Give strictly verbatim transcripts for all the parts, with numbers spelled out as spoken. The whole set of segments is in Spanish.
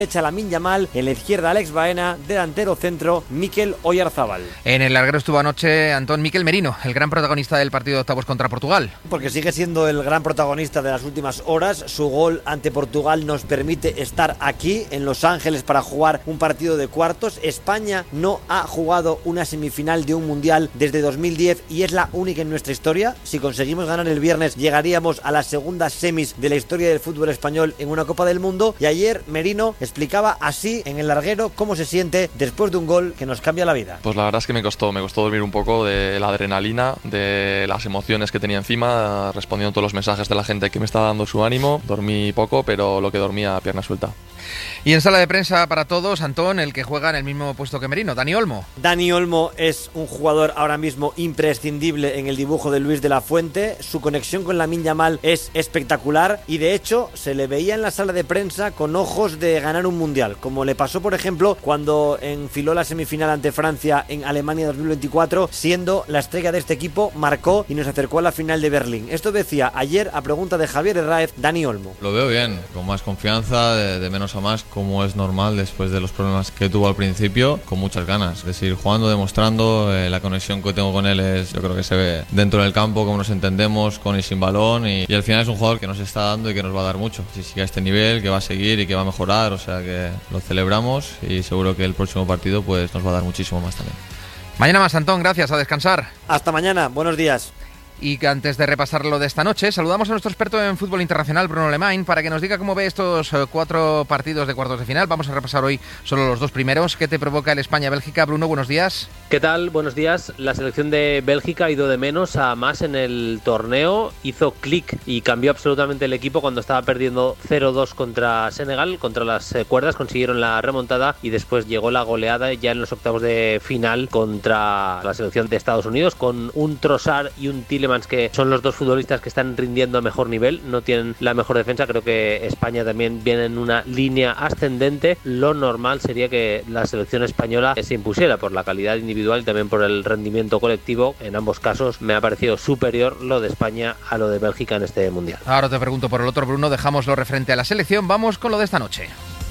derecha Lamine Yamal, en la izquierda Alex Baena, delantero centro Mikel Oyarzabal. En el larguero estuvo anoche Antón Mikel Merino, el gran protagonista del partido de octavos contra Portugal. Porque sigue siendo el gran protagonista de las últimas horas. Su gol ante Portugal nos permite estar aquí en Los Ángeles para jugar un partido de cuartos. España no ha jugado una semifinal de un mundial desde dos mil diez y es la única en nuestra historia. Si conseguimos ganar el viernes, llegaríamos a la segunda semis de la historia del fútbol español en una Copa del Mundo. Y ayer Merino explicaba así en el larguero cómo se siente después de un gol que nos cambia la vida. Pues la verdad es que me costó, me costó dormir un poco de la adrenalina, de las emociones que tenía encima, respondiendo a todos los mensajes de la gente que me estaba dando su ánimo. Dormí poco, pero lo que dormía a pierna suelta. Y en sala de prensa para todos, Antón, el que juega en el mismo puesto que Merino, Dani Olmo. Dani Olmo es un jugador ahora mismo imprescindible en el dibujo de Luis de la Fuente. Su conexión con Lamine Yamal es espectacular y de hecho se le veía en la sala de prensa con ojos de ganar un mundial, como le pasó por ejemplo cuando enfiló la semifinal ante Francia en Alemania dos mil veinticuatro, siendo la estrella de este equipo, marcó y nos acercó a la final de Berlín. Esto decía ayer a pregunta de Javier Herráez Dani Olmo. Lo veo bien, con más confianza, de, de menos a más, como es normal después de los problemas que tuvo al principio, con muchas ganas de seguir jugando, demostrando. Eh, la conexión que tengo con él es, yo creo que se ve dentro del campo, cómo nos entendemos con y sin balón, y, y al final es un jugador que nos está dando y que nos va a dar mucho. Si sigue a este nivel, que va a seguir y que va a mejorar, o sea que lo celebramos y seguro que el próximo partido pues nos va a dar muchísimo más también. Mañana más, Antón, gracias, a descansar. Hasta mañana, buenos días. Y que antes de repasar lo de esta noche, saludamos a nuestro experto en fútbol internacional, Bruno Lemain, para que nos diga cómo ve estos eh, cuatro partidos de cuartos de final. Vamos a repasar hoy solo los dos primeros. ¿Qué te provoca el España-Bélgica? Bruno, buenos días. ¿Qué tal? Buenos días. La selección de Bélgica ha ido de menos a más en el torneo. Hizo clic y cambió absolutamente el equipo cuando estaba perdiendo cero dos contra Senegal, contra las eh, cuerdas. Consiguieron la remontada y después llegó la goleada ya en los octavos de final contra la selección de Estados Unidos, con un Trossard y un Tielemans, que son los dos futbolistas que están rindiendo a mejor nivel, no tienen la mejor defensa. Creo que España también viene en una línea ascendente. Lo normal sería que la selección española se impusiera por la calidad individual y también por el rendimiento colectivo. En ambos casos me ha parecido superior lo de España a lo de Bélgica en este mundial. Ahora te pregunto por el otro, Bruno, dejamos lo referente a la selección, vamos con lo de esta noche.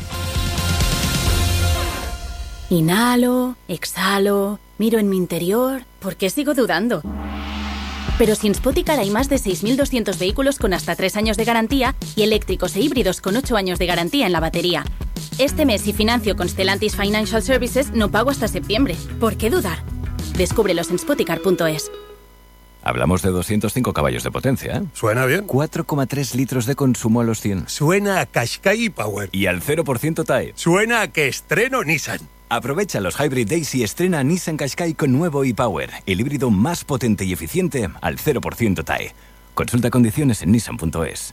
Inhalo, exhalo, miro en mi interior. ¿Por qué sigo dudando? Pero si en Spoticar hay más de seis mil doscientos vehículos con hasta tres años de garantía y eléctricos e híbridos con ocho años de garantía en la batería. Este mes, si financio con Stellantis Financial Services, no pago hasta septiembre. ¿Por qué dudar? Descúbrelos en spoticar punto es. Hablamos de doscientos cinco caballos de potencia, ¿eh? Suena bien. cuatro coma tres litros de consumo a los cien. Suena a Qashqai Power. Y al cero por ciento T A E. Suena a que estreno Nissan. Aprovecha los Hybrid Days y estrena Nissan Qashqai con nuevo e-Power, el híbrido más potente y eficiente al cero por ciento T A E. Consulta condiciones en nissan punto es.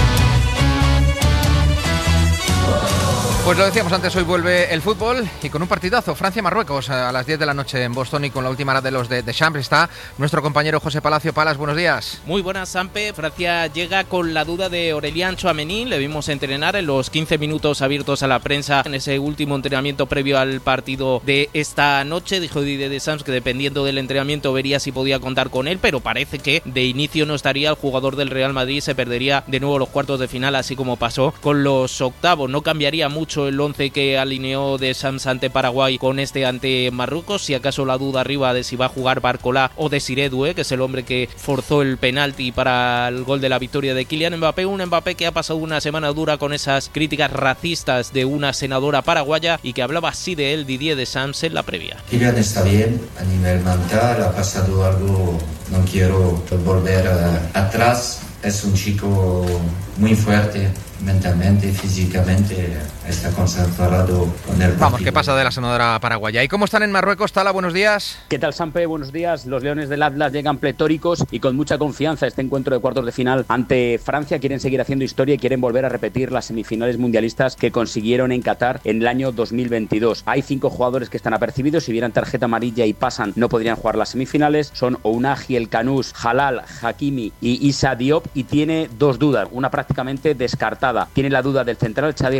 Pues lo decíamos antes, hoy vuelve el fútbol y con un partidazo, Francia-Marruecos a las diez de la noche en Boston, y con la última hora de los de Deschamps está nuestro compañero José Palacio. Palas, buenos días. Muy buenas, Sampe. Francia llega con la duda de Aurélien Tchouaméni. Le vimos entrenar en los quince minutos abiertos a la prensa en ese último entrenamiento previo al partido de esta noche. Dijo Didier Deschamps que dependiendo del entrenamiento vería si podía contar con él, pero parece que de inicio no estaría. El jugador del Real Madrid se perdería de nuevo los cuartos de final, así como pasó con los octavos. No cambiaría mucho el once que alineó Deschamps ante Paraguay con este ante Marruecos. Si acaso la duda arriba de si va a jugar Barcola o Desiré Doué, que es el hombre que forzó el penalti para el gol de la victoria de Kylian Mbappé. Un Mbappé que ha pasado una semana dura con esas críticas racistas de una senadora paraguaya y que hablaba así de él Didier Deschamps en la previa. Kylian está bien a nivel mental, ha pasado algo, no quiero volver uh, atrás. Es un chico muy fuerte mentalmente, físicamente, está concentrado con el partido. Vamos, ¿qué pasa de la senadora paraguaya? ¿Y cómo están en Marruecos? Tala, buenos días. ¿Qué tal, Sampe? Buenos días. Los Leones del Atlas llegan pletóricos y con mucha confianza a este encuentro de cuartos de final ante Francia. Quieren seguir haciendo historia y quieren volver a repetir las semifinales mundialistas que consiguieron en Qatar en el año dos mil veintidós. Hay cinco jugadores que están apercibidos. Si vieran tarjeta amarilla y pasan, no podrían jugar las semifinales. Son Ounahi, El Kanous, Halal, Hakimi y Issa Diop, y tiene dos dudas, una prácticamente descartada. Tiene la duda del central Chadi Riad, como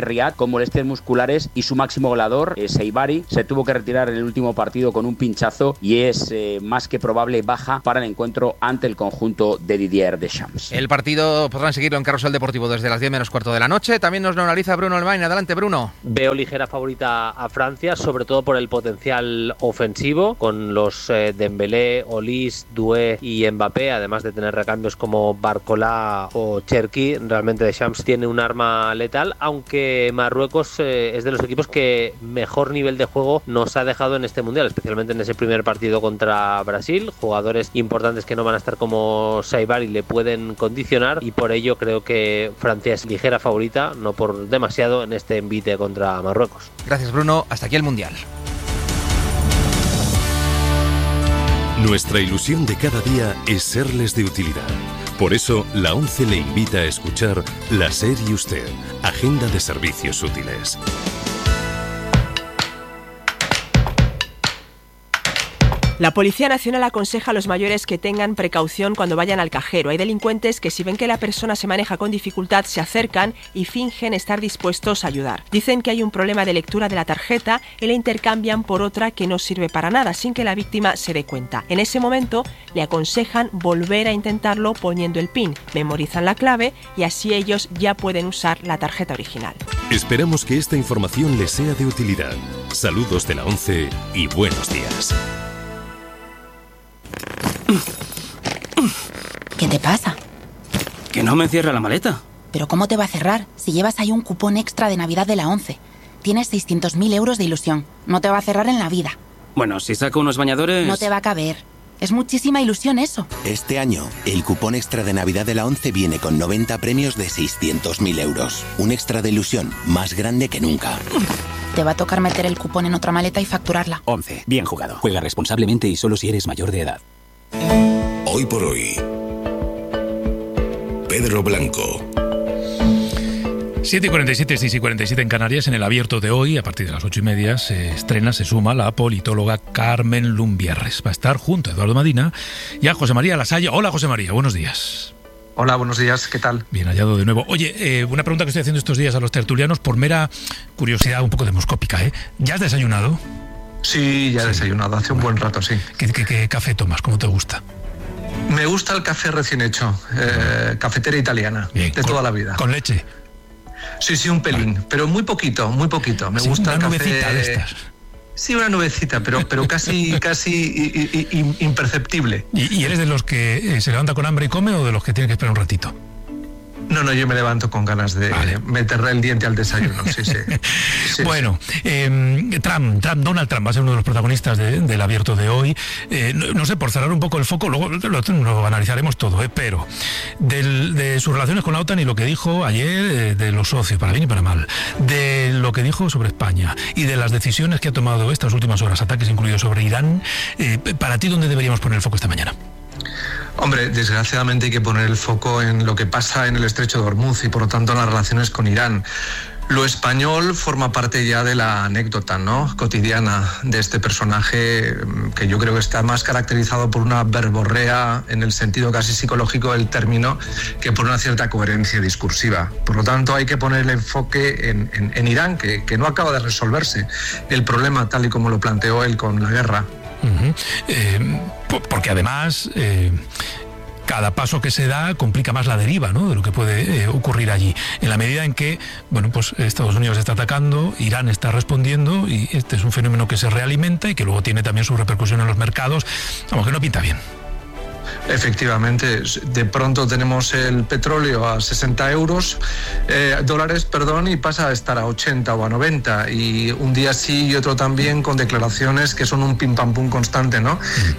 molestias musculares y su máximo goleador, eh, Seibari, se tuvo que retirar en el último partido con un pinchazo y es eh, más que probable baja para el encuentro ante el conjunto de Didier Deschamps. El partido podrán seguirlo en Carrusel Deportivo desde las diez menos cuarto de la noche. También nos lo analiza Bruno Alemán. Adelante, Bruno. Veo ligera favorita a Francia, sobre todo por el potencial ofensivo, con los eh, Dembélé, Olise, Doué y Mbappé, además de tener recambios como Barcola o Cherki. Realmente Deschamps tiene un arma letal, aunque Marruecos eh, es de los equipos que mejor nivel de juego nos ha dejado en este Mundial, especialmente en ese primer partido contra Brasil. Jugadores importantes que no van a estar como Saibari le pueden condicionar y por ello creo que Francia es ligera favorita, no por demasiado, en este envite contra Marruecos. Gracias, Bruno. Hasta aquí el Mundial. Nuestra ilusión de cada día es serles de utilidad. Por eso, la ONCE le invita a escuchar La SER y Usted, Agenda de Servicios Útiles. La Policía Nacional aconseja a los mayores que tengan precaución cuando vayan al cajero. Hay delincuentes que, si ven que la persona se maneja con dificultad, se acercan y fingen estar dispuestos a ayudar. Dicen que hay un problema de lectura de la tarjeta y la intercambian por otra que no sirve para nada, sin que la víctima se dé cuenta. En ese momento, le aconsejan volver a intentarlo poniendo el PIN. Memorizan la clave y así ellos ya pueden usar la tarjeta original. Esperamos que esta información les sea de utilidad. Saludos de la ONCE y buenos días. ¿Qué te pasa? Que no me cierra la maleta. ¿Pero cómo te va a cerrar si llevas ahí un cupón extra de Navidad de la ONCE? Tienes seiscientos mil euros de ilusión. No te va a cerrar en la vida. Bueno, si saco unos bañadores... No te va a caber. Es muchísima ilusión eso. Este año, el cupón extra de Navidad de la ONCE viene con noventa premios de seiscientos mil euros. Un extra de ilusión más grande que nunca. Te va a tocar meter el cupón en otra maleta y facturarla. ONCE. Bien jugado. Juega responsablemente y solo si eres mayor de edad. Hoy por hoy, Pedro Blanco. siete y cuarenta y siete, seis y cuarenta y siete en Canarias. En el abierto de hoy, a partir de las ocho y media, se estrena, se suma la politóloga Carmen Lumbierres. Va a estar junto a Eduardo Madina y a José María Lasalla. Hola, José María, buenos días. Hola, buenos días, ¿qué tal? Bien hallado de nuevo. Oye, eh, una pregunta que estoy haciendo estos días a los tertulianos por mera curiosidad un poco demoscópica, ¿eh? ¿Ya has desayunado? Sí, ya he desayunado, hace un buen rato, sí. ¿Qué, qué, qué café tomas? ¿Cómo te gusta? Me gusta el café recién hecho, eh, cafetera italiana, Bien, de con, toda la vida. ¿Con leche? Sí, sí, un pelín, vale. Pero muy poquito, muy poquito. Me sí, gusta una el café... nubecita de estas. Sí, una nubecita, pero, pero casi, casi i, i, imperceptible. ¿Y, ¿Y eres de los que se levanta con hambre y come o de los que tiene que esperar un ratito? No, no, yo me levanto con ganas de vale. meterle el diente al desayuno, sí, sí. sí bueno, sí. Eh, Trump, Trump, Donald Trump va a ser uno de los protagonistas de, del abierto de hoy. Eh, no, no sé, por cerrar un poco el foco, luego lo, lo analizaremos todo, eh, pero del, de sus relaciones con la OTAN y lo que dijo ayer, eh, de los socios, para bien y para mal, de lo que dijo sobre España y de las decisiones que ha tomado estas últimas horas, ataques incluidos sobre Irán, eh, para ti, ¿dónde deberíamos poner el foco esta mañana? Hombre, desgraciadamente hay que poner el foco en lo que pasa en el estrecho de Hormuz y por lo tanto en las relaciones con Irán. Lo español forma parte ya de la anécdota, ¿no?, cotidiana de este personaje que yo creo que está más caracterizado por una verborrea en el sentido casi psicológico del término que por una cierta coherencia discursiva. Por lo tanto hay que poner el enfoque en, en, en Irán, que, que no acaba de resolverse el problema tal y como lo planteó él con la guerra. Uh-huh. eh, porque además eh, cada paso que se da complica más la deriva, ¿no?, de lo que puede eh, ocurrir allí, en la medida en que, bueno, pues Estados Unidos está atacando, Irán está respondiendo y este es un fenómeno que se realimenta y que luego tiene también su repercusión en los mercados, vamos, que no pinta bien. Efectivamente, de pronto tenemos el petróleo a sesenta euros, eh, dólares, perdón, y pasa a estar a ochenta o a noventa, y un día sí y otro también, con declaraciones que son un pim pam pum constante, ¿no?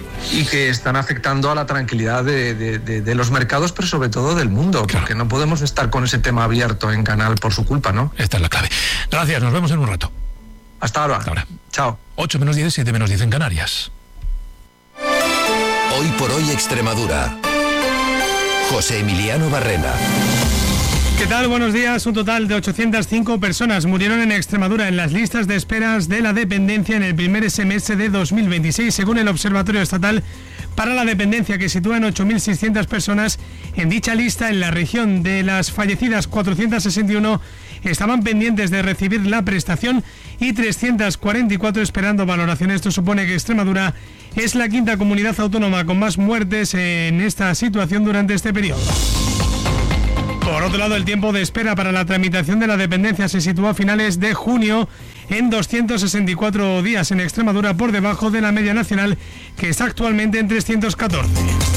Y que están afectando a la tranquilidad de, de, de, de los mercados, pero sobre todo del mundo, claro, porque no podemos estar con ese tema abierto en canal por su culpa, ¿no? Esta es la clave. Gracias, nos vemos en un rato. Hasta ahora. Hasta ahora. Chao. ocho menos diez, siete menos diez en Canarias. Hoy por hoy Extremadura. José Emiliano Barrena. ¿Qué tal? Buenos días. Un total de ochocientas cinco personas murieron en Extremadura en las listas de esperas de la dependencia en el primer semestre de dos mil veintiséis, según el Observatorio Estatal para la Dependencia, que sitúa en ocho mil seiscientas personas en dicha lista. En la región, de las fallecidas, cuatrocientas sesenta y uno estaban pendientes de recibir la prestación y trescientas cuarenta y cuatro esperando valoración. Esto supone que Extremadura es la quinta comunidad autónoma con más muertes en esta situación durante este periodo. Por otro lado, el tiempo de espera para la tramitación de la dependencia se sitúa a finales de junio en doscientos sesenta y cuatro días en Extremadura, por debajo de la media nacional, que está actualmente en trescientos catorce.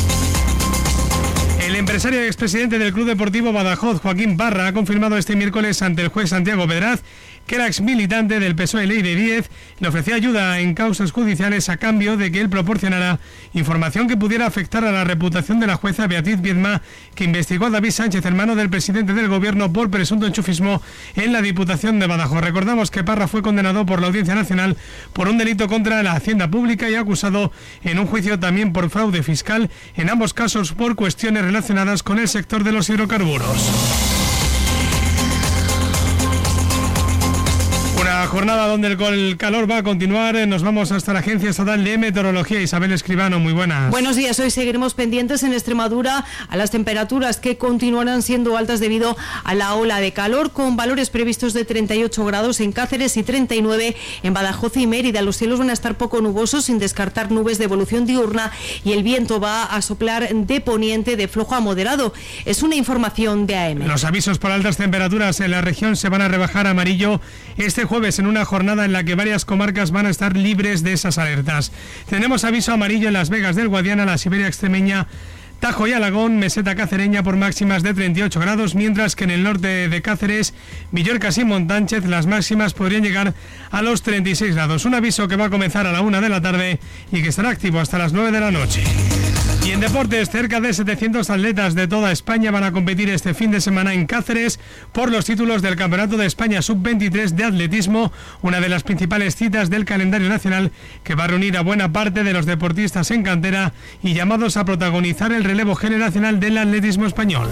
El empresario y expresidente del Club Deportivo Badajoz, Joaquín Parra, ha confirmado este miércoles ante el juez Santiago Pedraz que el exmilitante del P S O E Ley de diez le ofrecía ayuda en causas judiciales a cambio de que él proporcionara información que pudiera afectar a la reputación de la jueza Beatriz Viedma, que investigó a David Sánchez, hermano del presidente del gobierno, por presunto enchufismo en la Diputación de Badajoz. Recordamos que Parra fue condenado por la Audiencia Nacional por un delito contra la hacienda pública y acusado en un juicio también por fraude fiscal, en ambos casos por cuestiones relacionadas con el sector de los hidrocarburos. Una jornada donde el calor va a continuar. Nos vamos hasta la Agencia Estatal de Meteorología. Isabel Escribano, muy buenas. Buenos días. Hoy seguiremos pendientes en Extremadura a las temperaturas que continuarán siendo altas debido a la ola de calor, con valores previstos de treinta y ocho grados en Cáceres y treinta y nueve en Badajoz y Mérida. Los cielos van a estar poco nubosos, sin descartar nubes de evolución diurna, y el viento va a soplar de poniente de flojo a moderado. Es una información de A M. Los avisos por altas temperaturas en la región se van a rebajar a amarillo este jueves, en una jornada en la que varias comarcas van a estar libres de esas alertas. Tenemos aviso amarillo en Las Vegas del Guadiana, la Siberia extremeña, Tajo y Alagón, meseta cacereña, por máximas de treinta y ocho grados, mientras que en el norte de Cáceres, Villorcas y Montánchez las máximas podrían llegar a los treinta y seis grados. Un aviso que va a comenzar a la una de la tarde y que estará activo hasta las nueve de la noche. Y en deportes, cerca de setecientos atletas de toda España van a competir este fin de semana en Cáceres por los títulos del Campeonato de España sub veintitrés de atletismo, una de las principales citas del calendario nacional, que va a reunir a buena parte de los deportistas en cantera y llamados a protagonizar el relevo generacional del atletismo español.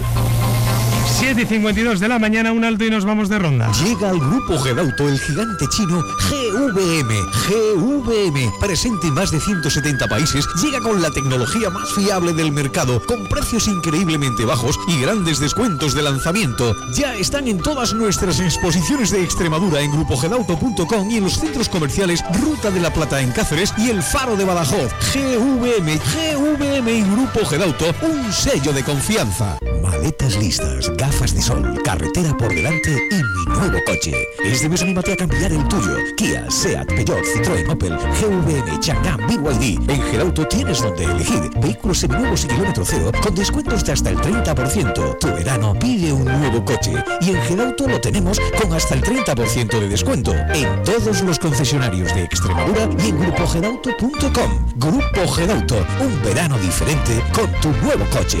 siete y cincuenta y dos de la mañana, un alto y nos vamos de ronda. Llega al grupo Gedauto el gigante chino G V M. G V M, presente en más de ciento setenta países, llega con la tecnología más fiable del mercado, con precios increíblemente bajos y grandes descuentos de lanzamiento. Ya están en todas nuestras exposiciones de Extremadura en grupo gedauto punto com y en los centros comerciales Ruta de la Plata en Cáceres y El Faro de Badajoz. G V M, G V M y Grupo Gedauto, un sello de confianza. Maletas listas, gafas de sol, carretera por delante y mi nuevo coche. Este mes anímate a cambiar el tuyo. Kia, Seat, Peugeot, Citroën, Opel, G V M, Chang'an, B Y D. En Gedauto tienes donde elegir. Vehículos seminuevos y kilómetro cero con descuentos de hasta el treinta por ciento. Tu verano pide un nuevo coche. Y en Gedauto lo tenemos con hasta el treinta por ciento de descuento en todos los concesionarios de Extremadura y en grupo gedauto punto com. Grupo Gedauto, un verano diferente con tu nuevo coche.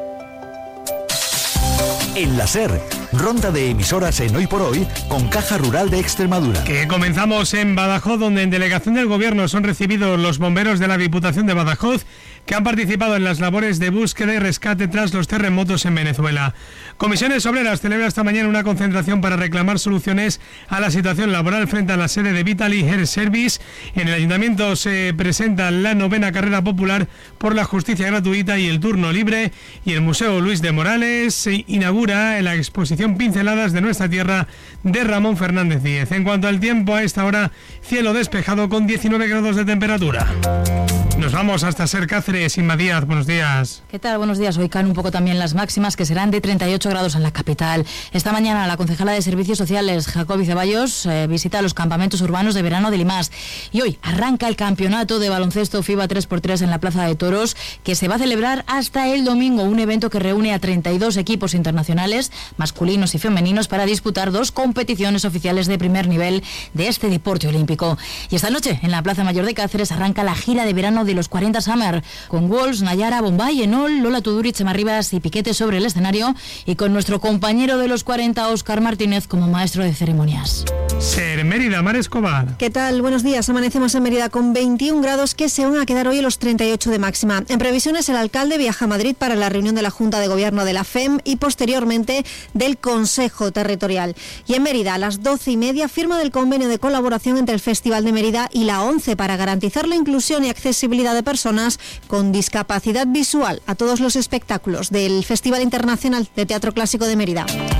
En la SER, ronda de emisoras en Hoy por Hoy con Caja Rural de Extremadura. Que comenzamos en Badajoz, donde en delegación del gobierno son recibidos los bomberos de la Diputación de Badajoz, que han participado en las labores de búsqueda y rescate tras los terremotos en Venezuela. Comisiones Obreras celebra esta mañana una concentración para reclamar soluciones a la situación laboral frente a la sede de Vitaly Air Service. En el ayuntamiento se presenta la novena carrera popular por la justicia gratuita y el turno libre, y el Museo Luis de Morales se inaugura la exposición Pinceladas de nuestra tierra de Ramón Fernández Díez. En cuanto al tiempo, a esta hora cielo despejado con diecinueve grados de temperatura. Nos vamos hasta Ser Cáceres. Inma Díaz, buenos días. ¿Qué tal? Buenos días. Hoy caen un poco también las máximas, que serán de treinta y ocho grados en la capital. Esta mañana la concejala de Servicios Sociales, Jacobi Ceballos, eh, visita los campamentos urbanos de verano de Limás. Y hoy arranca el campeonato de baloncesto FIBA tres por tres en la Plaza de Toros, que se va a celebrar hasta el domingo. Un evento que reúne a treinta y dos equipos internacionales, masculinos y femeninos, para disputar dos competiciones oficiales de primer nivel de este deporte olímpico. Y esta noche, en la Plaza Mayor de Cáceres, arranca la gira de verano de los cuarenta Summer, con Walls, Nayara, Bombay, Enol, Lola Tuduri, Chema Rivas y Piquete sobre el escenario, y con nuestro compañero de los cuarenta, Óscar Martínez, como maestro de ceremonias. Ser Mérida, Mar Escobar. ¿Qué tal? Buenos días. Amanecemos en Mérida con veintiún grados, que se van a quedar hoy en los treinta y ocho de máxima. En previsiones, el alcalde viaja a Madrid para la reunión de la Junta de Gobierno de la F E M y posteriormente del Consejo Territorial. Y en Mérida, a las doce y media, firma del convenio de colaboración entre el Festival de Mérida y la ONCE para garantizar la inclusión y accesibilidad de personas con discapacidad visual a todos los espectáculos del Festival Internacional de Teatro Clásico de Mérida. Nos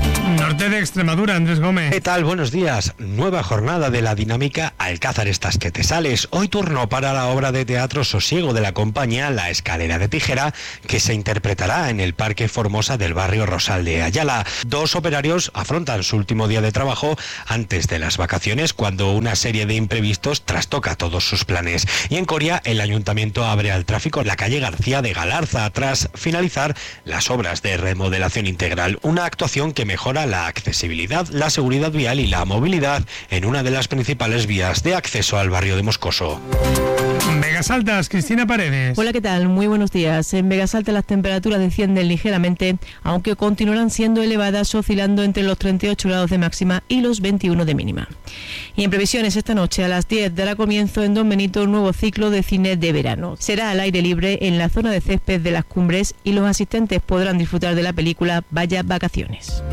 Norte de Extremadura, Andrés Gómez. ¿Qué tal? Buenos días. Nueva jornada de la dinámica Alcázar Estás que te sales. Hoy turno para la obra de teatro Sosiego de la compañía La Escalera de Tijera, que se interpretará en el Parque Formosa del barrio Rosal de Ayala. Dos operarios afrontan su último día de trabajo antes de las vacaciones, cuando una serie de imprevistos trastoca todos sus planes. Y en Coria, el ayuntamiento abre al tráfico la calle García de Galarza tras finalizar las obras de remodelación integral. Una actuación que mejora la accesibilidad, la seguridad vial y la movilidad en una de las principales vías de acceso al barrio de Moscoso. Vegas Altas, Cristina Paredes. Hola, ¿qué tal? Muy buenos días. En Vegas Altas las temperaturas descienden ligeramente, aunque continuarán siendo elevadas, oscilando entre los treinta y ocho grados de máxima y los veintiuno de mínima. Y en previsiones, esta noche a las diez dará comienzo en Don Benito un nuevo ciclo de cine de verano. Será al aire libre en la zona de césped de las Cumbres y los asistentes podrán disfrutar de la película Vaya Vacaciones.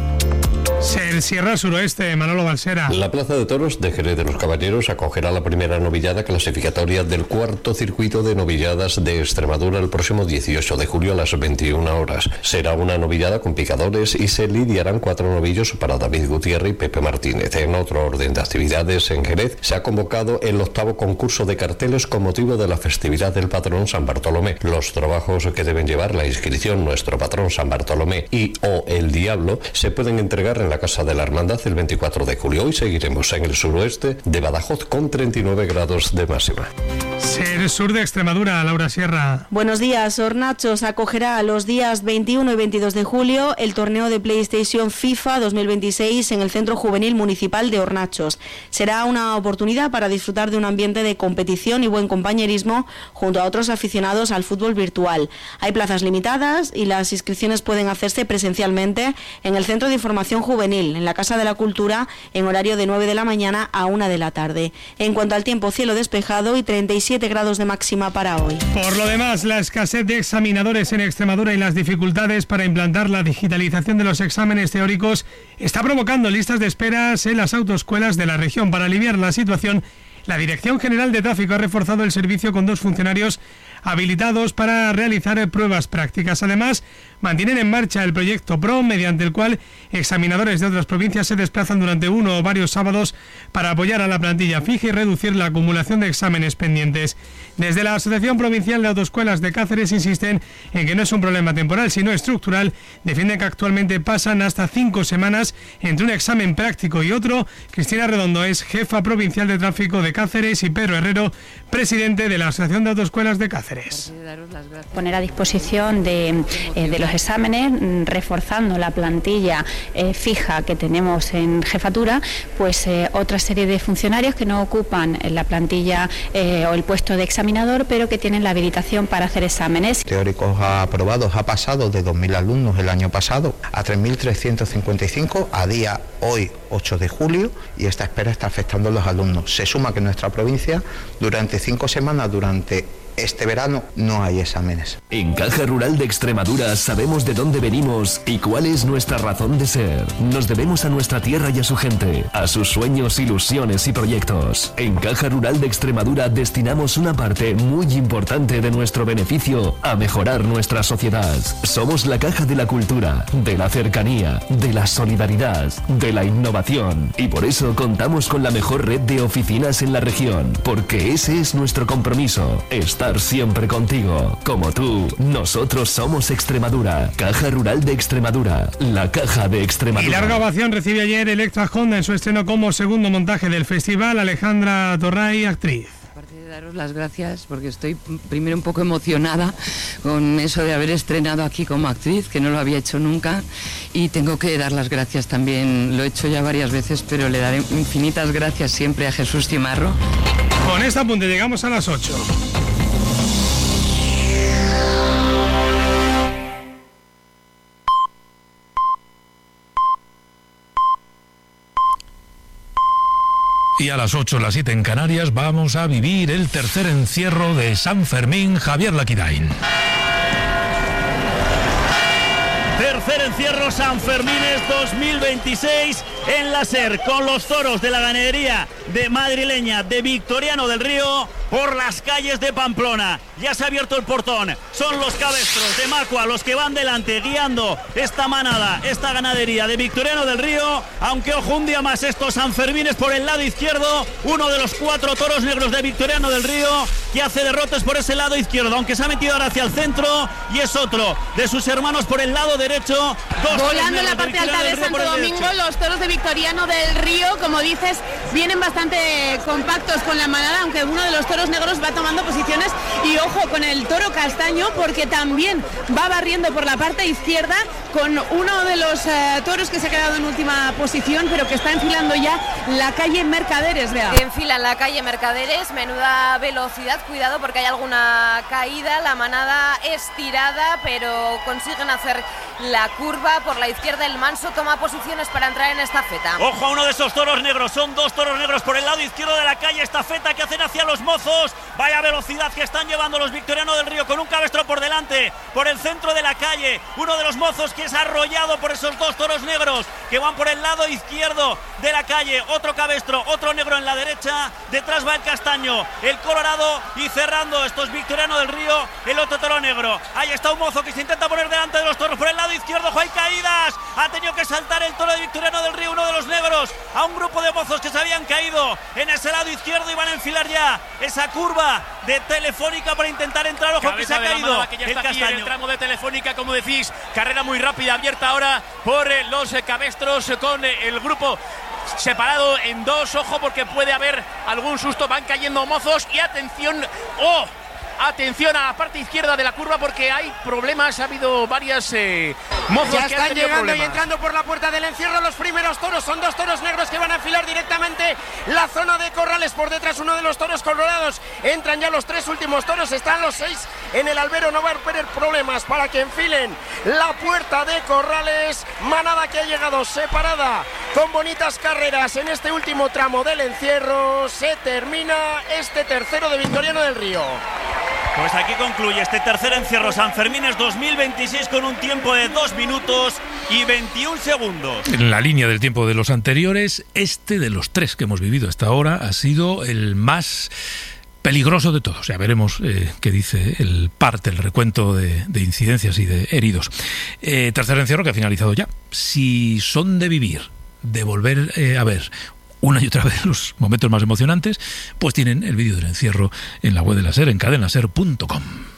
El Sierra Suroeste, Manolo Balsera. La Plaza de Toros de Jerez de los Caballeros acogerá la primera novillada clasificatoria del cuarto circuito de novilladas de Extremadura el próximo dieciocho de julio a las veintiuna horas. Será una novillada con picadores y se lidiarán cuatro novillos para David Gutiérrez y Pepe Martínez. En otro orden de actividades, en Jerez se ha convocado el octavo concurso de carteles con motivo de la festividad del patrón San Bartolomé. Los trabajos que deben llevar la inscripción Nuestro Patrón San Bartolomé y o El Diablo se pueden entregar en la Casa de la Hermandad el veinticuatro de julio. Hoy seguiremos en el suroeste de Badajoz con treinta y nueve grados de máxima. Ser Sur de Extremadura, Laura Sierra. Buenos días. Hornachos acogerá los días veintiuno y veintidós de julio el torneo de PlayStation FIFA dos mil veintiséis en el Centro Juvenil Municipal de Hornachos. Será una oportunidad para disfrutar de un ambiente de competición y buen compañerismo junto a otros aficionados al fútbol virtual. Hay plazas limitadas y las inscripciones pueden hacerse presencialmente en el Centro de Información Juvenil, en la Casa de la Cultura, en horario de nueve de la mañana a una de la tarde. En cuanto al tiempo, cielo despejado y treinta y siete grados de máxima para hoy. Por lo demás, la escasez de examinadores en Extremadura y las dificultades para implantar la digitalización de los exámenes teóricos está provocando listas de esperas en las autoescuelas de la región. Para aliviar la situación, la Dirección General de Tráfico ha reforzado el servicio con dos funcionarios habilitados para realizar pruebas prácticas. Además, mantienen en marcha el proyecto PRO, mediante el cual examinadores de otras provincias se desplazan durante uno o varios sábados para apoyar a la plantilla fija y reducir la acumulación de exámenes pendientes. Desde la Asociación Provincial de Autoescuelas de Cáceres insisten en que no es un problema temporal, sino estructural. Defienden que actualmente pasan hasta cinco semanas entre un examen práctico y otro. Cristina Redondo es jefa provincial de tráfico de Cáceres y Pedro Herrero, presidente de la Asociación de Autoescuelas de Cáceres. Poner a disposición de, eh, de los exámenes, reforzando la plantilla eh, fija que tenemos en jefatura, pues eh, otra serie de funcionarios que no ocupan la plantilla eh, o el puesto de examinador, pero que tienen la habilitación para hacer exámenes. Teóricos aprobados ha pasado de dos mil alumnos el año pasado a tres mil trescientos cincuenta y cinco a día hoy ocho de julio, y esta espera está afectando a los alumnos. Se suma que en nuestra provincia durante cinco semanas, durante este verano, no hay exámenes. En Caja Rural de Extremadura sabemos de dónde venimos y cuál es nuestra razón de ser. Nos debemos a nuestra tierra y a su gente, a sus sueños, ilusiones y proyectos. En Caja Rural de Extremadura destinamos una parte muy importante de nuestro beneficio a mejorar nuestra sociedad. Somos la Caja de la Cultura, de la cercanía, de la solidaridad, de la innovación. Y por eso contamos con la mejor red de oficinas en la región, porque ese es nuestro compromiso, estar siempre contigo. Como tú, nosotros somos Extremadura. Caja Rural de Extremadura, la Caja de Extremadura. Y larga ovación recibe ayer Electra Honda en su estreno como segundo montaje del festival. Alejandra Torray, actriz. Aparte de daros las gracias, porque estoy primero un poco emocionada con eso de haber estrenado aquí como actriz, que no lo había hecho nunca, y tengo que dar las gracias también, lo he hecho ya varias veces, pero le daré infinitas gracias siempre a Jesús Cimarro. Con este apunte llegamos a las ocho. Y a las ocho, las siete en Canarias, vamos a vivir el tercer encierro de San Fermín. Javier Laquidain. Tercer encierro Sanfermines dos mil veintiséis en la SER, con los toros de la ganadería de madrileña de Victoriano del Río por las calles de Pamplona. Ya se ha abierto el portón, son los cabestros de Macua los que van delante guiando esta manada, esta ganadería de Victoriano del Río, aunque ojo un día más estos Sanfermines por el lado izquierdo, uno de los cuatro toros negros de Victoriano del Río que hace derrotes por ese lado izquierdo, aunque se ha metido ahora hacia el centro, y es otro de sus hermanos por el lado derecho. Dos volando en la parte alta de Santo Domingo, los toros de Victoriano del Río, como dices, vienen bastante compactos con la manada, aunque uno de los toros negros va tomando posiciones, y ojo con el toro castaño, porque también va barriendo por la parte izquierda con uno de los eh, toros que se ha quedado en última posición, pero que está enfilando ya la calle Mercaderes. Vea. Enfilan la calle Mercaderes, menuda velocidad, cuidado porque hay alguna caída, la manada estirada, pero consiguen hacer la curva por la izquierda. El Manso toma posiciones para entrar en estafeta. Ojo a uno de esos toros negros, son dos toros negros por el lado izquierdo de la calle estafeta que hacen hacia los mozos. Vaya velocidad que están llevando los Victoriano del Río, con un cabestro por delante, por el centro de la calle, uno de los mozos que es arrollado por esos dos toros negros que van por el lado izquierdo de la calle, otro cabestro, otro negro en la derecha, detrás va el castaño, el colorado, y cerrando estos Victoriano del Río, el otro toro negro. Ahí está un mozo que se intenta poner delante de los toros por el lado izquierdo. ¡Ojo, hay caídas! Ha tenido que saltar el toro de Victoriano del Río, uno de los negros, a un grupo de mozos que se habían caído en ese lado izquierdo y van a enfilar ya esa curva de Telefónica para intentar entrar. Ojo, que se ha caído que ya está el aquí castaño. en el tramo de Telefónica, como decís, carrera muy rápida, abierta ahora por eh, los eh, cabestros, eh, con eh, el grupo separado en dos. Ojo porque puede haber algún susto, van cayendo mozos y atención, ¡oh! Atención a la parte izquierda de la curva porque hay problemas, ha habido varias eh, mozos ya que están han tenido llegando problemas. y entrando por la puerta del encierro los primeros toros, son dos toros negros que van a enfilar directamente la zona de corrales. Por detrás uno de los toros colorados, entran ya los tres últimos toros, están los seis en el albero, no va a haber problemas para que enfilen la puerta de corrales. Manada que ha llegado separada con bonitas carreras en este último tramo del encierro. Se termina este tercero de Victoriano del Río. Pues aquí concluye este tercer encierro Sanfermines dos mil veintiséis con un tiempo de dos minutos y veintiún segundos. En la línea del tiempo de los anteriores, este de los tres que hemos vivido hasta ahora ha sido el más peligroso de todos. Ya veremos eh, qué dice el parte, el recuento de, de incidencias y de heridos. Eh, tercer encierro que ha finalizado ya. Si son de vivir, de volver eh, a ver una y otra vez los momentos más emocionantes, pues tienen el vídeo del encierro en la web de la SER, en cadena ser punto com.